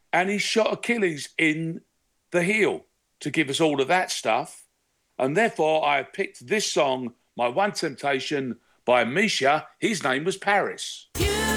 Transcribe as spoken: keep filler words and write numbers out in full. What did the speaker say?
and he shot Achilles in the heel to give us all of that stuff. And therefore, I picked this song, My One Temptation, by Misha. His name was Paris.